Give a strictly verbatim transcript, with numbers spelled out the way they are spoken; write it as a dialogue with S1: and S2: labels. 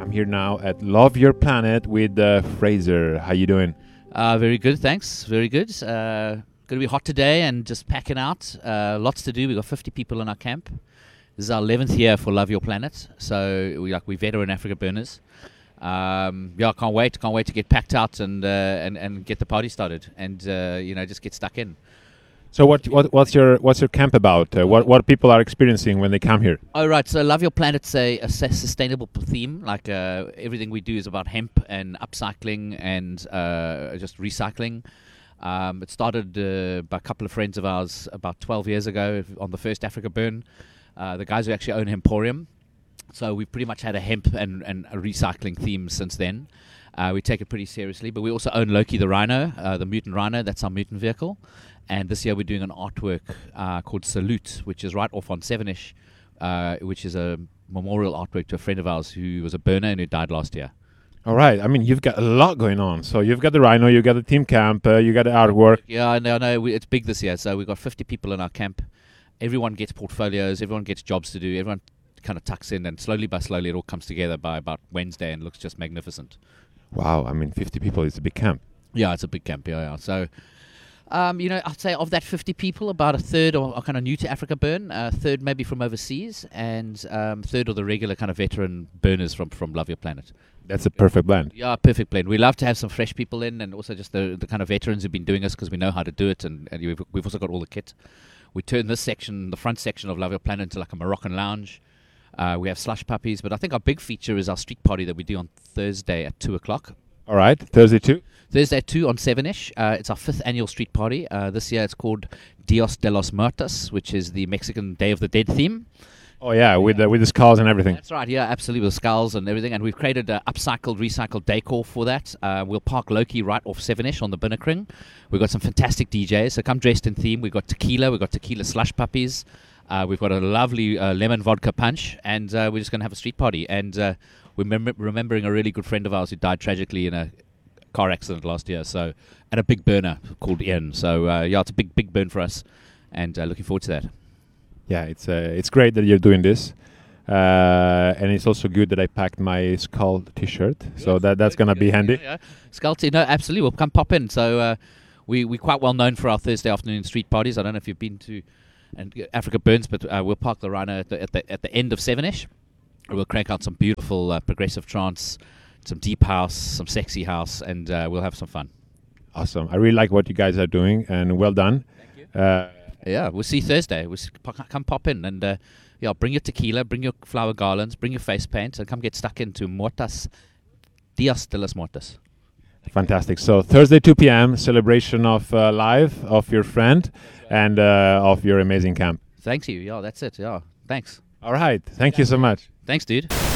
S1: I'm here now at Love Your Planet with uh, Fraser. How you doing?
S2: Uh, very good, thanks. Very good. Uh, going to be hot today and just packing out. Uh, lots to do. We've got fifty people in our camp. This is our eleventh year for Love Your Planet. So we like we veteran Africa burners. Um, yeah, can't wait. Can't wait to get packed out and uh, and and get the party started and uh, you know just get stuck in.
S1: So what what what's your what's your camp about? Uh, what what people are experiencing when they come here?
S2: Oh right, so Love Your Planet's a, a sustainable theme. Like uh, everything we do is about hemp and upcycling and uh, just recycling. Um, it started uh, by a couple of friends of ours about twelve years ago on the first Africa Burn. Uh, the guys who actually own Emporium. So we've pretty much had a hemp and, and a recycling theme since then. Uh, we take it pretty seriously, but we also own Loki the Rhino, uh, the mutant rhino. That's our mutant vehicle. And this year we're doing an artwork uh, called Salute, which is right off on Sevenish, uh, which is a memorial artwork to a friend of ours who was a burner and who died last year.
S1: All right. I mean, you've got a lot going on. So you've got the Rhino, you've got the team camp, uh, you got the artwork.
S2: Yeah, I know. No, we, it's big this year. So we've got fifty people in our camp. Everyone gets portfolios. Everyone gets jobs to do. Everyone kind of tucks in, and slowly by slowly it all comes together by about Wednesday and looks just magnificent.
S1: Wow. I mean, fifty people is a big camp.
S2: Yeah, it's a big camp. Yeah, yeah. So... Um, you know, I'd say of that fifty people, about a third are, are kind of new to Africa Burn, a third maybe from overseas, and um, third are the regular kind of veteran burners from, from Love Your Planet.
S1: That's a perfect blend.
S2: Yeah, perfect blend. We love to have some fresh people in, and also just the, the kind of veterans who've been doing this because we know how to do it, and, and we've, we've also got all the kit. We turn this section, the front section of Love Your Planet, into like a Moroccan lounge. Uh, we have slush puppies, but I think our big feature is our street party that we do on Thursday at two o'clock.
S1: All right, Thursday too?
S2: Thursday at two on Sevenish. Uh, it's our fifth annual street party. Uh, this year it's called Dios de los Muertos, which is the Mexican Day of the Dead theme.
S1: Oh, yeah, with, the, with the skulls and everything.
S2: That's right, yeah, absolutely, with skulls and everything. And we've created uh, upcycled, recycled decor for that. Uh, we'll park Loki right off Sevenish on the Binnekring. We've got some fantastic D Js, so come dressed in theme. We've got tequila, we've got tequila slush puppies. Uh, we've got a lovely uh, lemon vodka punch, and uh, we're just going to have a street party. And uh, we're mem- remembering a really good friend of ours who died tragically in a car accident last year, so and a big burner called Ian. So uh, yeah, it's a big big burn for us, and uh, looking forward to that.
S1: Yeah, it's uh, it's great that you're doing this, uh, and it's also good that I packed my skull T-shirt, yes, so that that's gonna be handy.
S2: Yeah, yeah. Skull T, no, absolutely. We'll come pop in. So uh, we we're quite well known for our Thursday afternoon street parties. I don't know if you've been to and Africa Burns, but uh, we'll park the Rhino at the at the, at the end of Sevenish. We'll crank out some beautiful uh, progressive trance, some deep house, some sexy house, and uh, we'll have some fun.
S1: Awesome. I really like what you guys are doing, and well done.
S2: Thank you. Uh, yeah, we'll see you Thursday. We'll see, come pop in, and uh, yeah, bring your tequila, bring your flower garlands, bring your face paint, and come get stuck into Muertas, Dios de los Muertos.
S1: Fantastic. So Thursday, two p.m., celebration of uh, live of your friend and uh, of your amazing camp.
S2: Thanks you. Yeah, that's it. Yeah, thanks.
S1: All right. Thank you so much.
S2: Thanks, dude.